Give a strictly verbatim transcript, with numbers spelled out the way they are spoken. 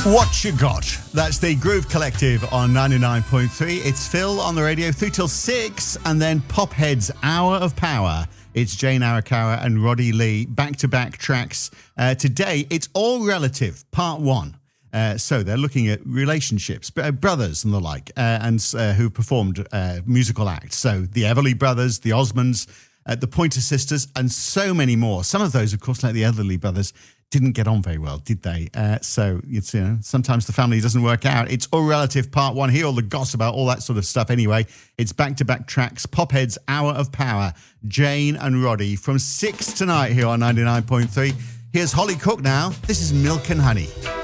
What You Got? That's the Groove Collective on ninety-nine point three. It's Phil on the radio through till six, and then Pophead's Hour of Power. It's Jane Arakawa and Roddy Lee, back-to-back tracks. Uh, today, it's All Relative, part one. Uh, so they're looking at relationships, uh, brothers and the like, uh, and uh, who performed uh, musical acts. So the Everly Brothers, the Osmonds, uh, the Pointer Sisters, and so many more. Some of those, of course, like the Everly Brothers, didn't get on very well, did they? Uh, so it's, you know, sometimes the family doesn't work out. It's All Relative Part One. Hear all the gossip about all that sort of stuff. Anyway, it's back-to-back tracks. Pophead's Hour of Power. Jane and Roddy from six tonight here on ninety-nine point three. Here's Holly Cook now. This is Milk and Honey.